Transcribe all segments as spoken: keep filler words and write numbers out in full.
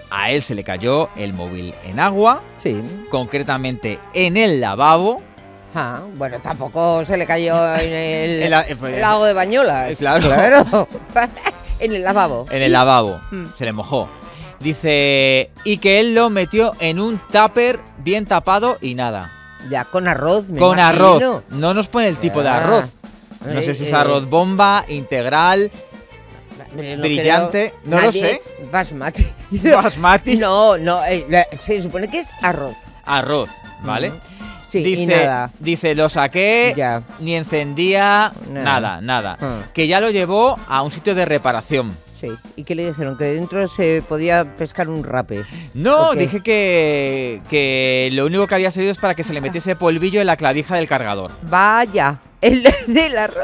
a él se le cayó el móvil en agua, Sí. concretamente en el lavabo. Ah, bueno, tampoco se le cayó en el, El la- eh, pues, el lago de Bañolas. claro. Claro. En el lavabo. En el lavabo, Mm. se le mojó. Dice, y que él lo metió en un tupper bien tapado y nada. Ya, con arroz, me Con imagino. arroz. No nos pone el tipo de Ya. arroz. No Eh, sé si es eh, arroz bomba, integral, eh, no brillante, creo- no lo nadie- sé. Basmati. basmati, No, no, eh, la- se supone que es arroz. arroz, ¿vale? Ujú. Sí, dice, y nada. dice, lo saqué, Ya. ni encendía, Nada. nada, nada. Ah. Que ya lo llevó a un sitio de reparación. Sí. ¿Y qué le dijeron? Que dentro se podía pescar un rape. No, ¿O qué? dije que, que lo único que había servido es para que se le metiese polvillo en la clavija del cargador. Vaya, el del arroz.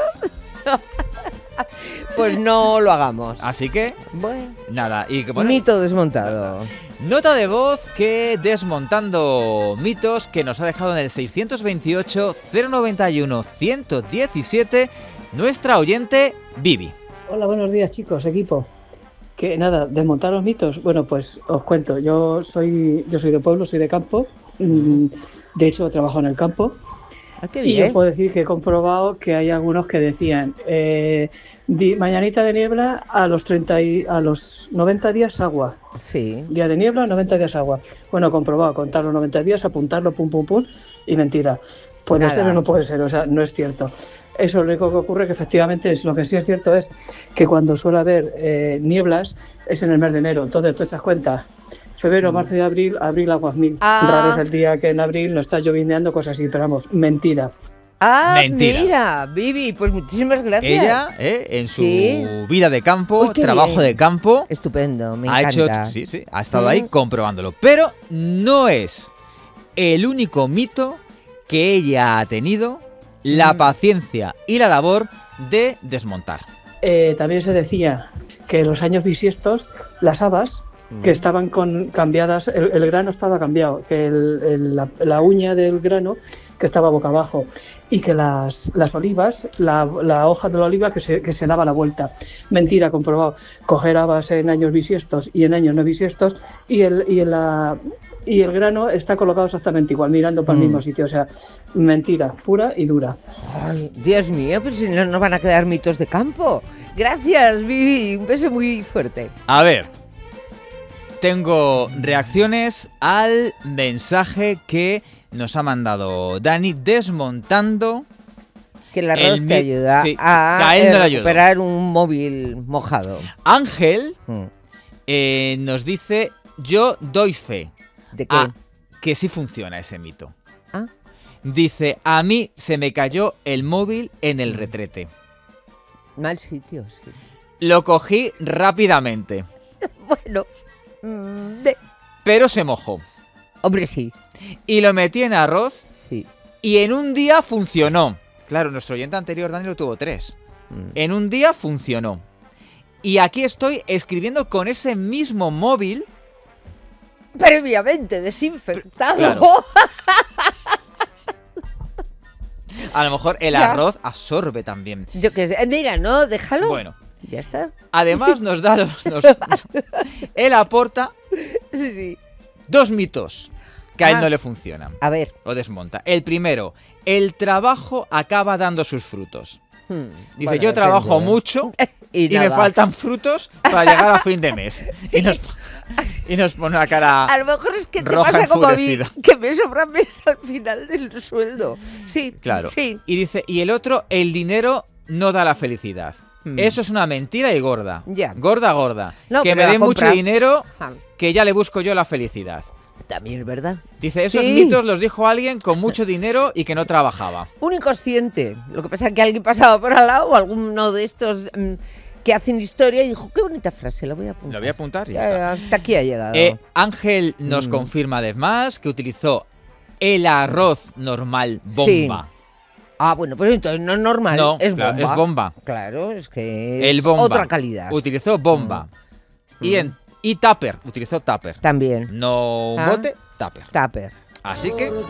Pues no lo hagamos. Así que, Bueno, nada. Y que, bueno, mito desmontado. nota de voz que desmontando mitos que nos ha dejado en el seiscientos veintiocho, cero noventa y uno, ciento diecisiete nuestra oyente Vivi. Hola, buenos días chicos, equipo. Que nada, desmontar los mitos. Bueno, pues os cuento. Yo soy, yo soy de pueblo, soy de campo. mm, De hecho, trabajo en el campo. Ah, qué Y bien. os puedo decir que he comprobado que hay algunos que decían eh, di- mañanita de niebla a los treinta y, a los noventa días agua. Sí. Día de niebla, noventa días agua. Bueno, comprobado, contar los noventa días, apuntarlo, pum, pum, pum, y mentira. Puede Nada. ser o no puede ser, o sea, no es cierto. Eso lo único que ocurre que efectivamente es lo que sí es cierto es que cuando suele haber eh, nieblas es en el mes de enero. Entonces tú echas cuenta, febrero, marzo y abril, abril aguas mil. Ah. Raro es el día que en abril no está llovineando, cosas así, pero vamos, mentira. Ah, Mentira. mira, Vivi, pues muchísimas gracias. Ella, eh, en su Sí. vida de campo, Uy, qué trabajo bien. de campo, Estupendo, me ha encanta. hecho, sí, sí, ha estado Mm. ahí comprobándolo. Pero no es el único mito que ella ha tenido la Mm. paciencia y la labor de desmontar. Eh, también se decía que en los años bisiestos las habas que estaban con, cambiadas, el, el grano estaba cambiado, que el- el- la, la uña del grano que estaba boca abajo y que las, las olivas, la, la hoja de la oliva que se, que se daba la vuelta. Mentira, comprobado. Coger habas en años bisiestos y en años no bisiestos y el, y, en la, y el grano está colocado exactamente igual, mirando para el Mm. mismo sitio. O sea, mentira, pura y dura. Ay, Dios mío, pero si no nos van a quedar mitos de campo. Gracias, Vivi, un beso muy fuerte. A ver, tengo reacciones al mensaje que nos ha mandado Dani desmontando. Que el arroz El te mi- ayuda sí, a, a él no eh, le ayudó. recuperar un móvil mojado. Ángel Mm. eh, nos dice, yo doy fe ¿De qué? a que sí funciona ese mito. Ah. Dice, a mí se me cayó el móvil en el retrete. Mal sitio, sí. Lo cogí rápidamente, Bueno, mm, de- pero se mojó. hombre, sí, Y lo metí en arroz sí. y en un día funcionó. Claro, nuestro oyente anterior, Dani, lo tuvo tres. Mm. En un día funcionó. Y aquí estoy escribiendo con ese mismo móvil. Previamente desinfectado. Claro. A lo mejor el Ya. arroz absorbe también. Yo que sé, mira, no, déjalo. Bueno, Ya está. además nos da los... nos- él aporta Sí, sí. dos mitos que a él Ah. no le funcionan. A ver. O desmonta. El primero, el trabajo acaba dando sus frutos. hmm, Dice, bueno, yo trabajo depende, ¿eh? mucho Y, y me nada. faltan frutos para llegar a fin de mes. Y, nos, y nos pone una cara... A lo mejor es que te roja pasa como a mí, enfurecida. que me sobra mes al final del sueldo. Sí, Claro. sí. Y dice, y el otro, el dinero no da la felicidad. Hmm. Eso es una mentira y gorda. Ya. Gorda, gorda. No, que pero me la den mucho compra- dinero, Ah, que ya le busco yo la felicidad. también es verdad. Dice, esos Sí. mitos los dijo alguien con mucho dinero y que no trabajaba. Un inconsciente. Lo que pasa es que alguien pasaba por al lado, o alguno de estos mm, que hacen historia, y dijo, qué bonita frase, la voy a apuntar. Lo voy a apuntar y ya Ya, está. hasta aquí ha llegado. Eh, Ángel nos Mm. confirma además que utilizó el arroz normal bomba. Ah, bueno, pues entonces no es normal, No, es claro, bomba. es bomba. Claro, es que es El bomba. otra calidad. Utilizó bomba. Y, en, y tupper. Utilizó tupper. También. No un Ah. bote, tupper. Tupper. Así que